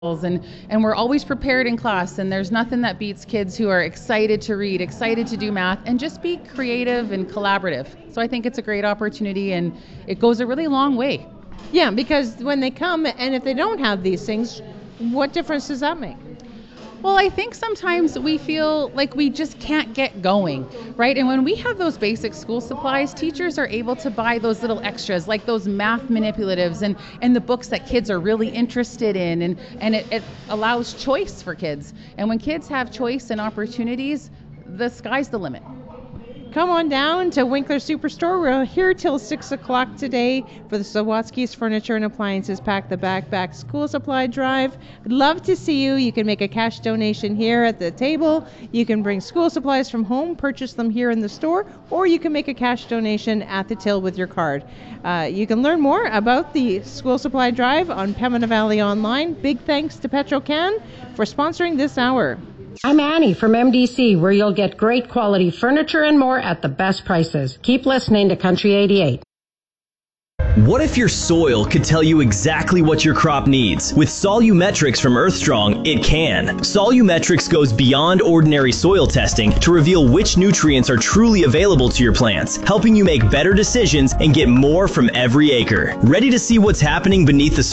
and we're always prepared in class, and there's nothing that beats kids who are excited to read, excited to do math, and just be creative and collaborative. So I think it's a great opportunity, and it goes a really long way. Yeah, because when they come and if they don't have these things, what difference does that make? Well, I think sometimes we feel like we just can't get going, right? And when we have those basic school supplies, teachers are able to buy those little extras, like those math manipulatives and the books that kids are really interested in, and it allows choice for kids. And when kids have choice and opportunities, the sky's the limit. Come on down to Winkler Superstore. We're here till 6 o'clock today for the Sawatsky's Furniture and Appliances Pack the Back School Supply Drive. I'd love to see you. You can make a cash donation here at the table. You can bring school supplies from home, purchase them here in the store, or you can make a cash donation at the till with your card. You can learn more about the School Supply Drive on Pembina Valley Online. Big thanks to Petro-Can for sponsoring this hour. I'm Annie from MDC, where you'll get great quality furniture and more at the best prices. Keep listening to Country 88. What if your soil could tell you exactly what your crop needs? With Solumetrics from Earthstrong, it can. Solumetrics goes beyond ordinary soil testing to reveal which nutrients are truly available to your plants, helping you make better decisions and get more from every acre. Ready to see what's happening beneath the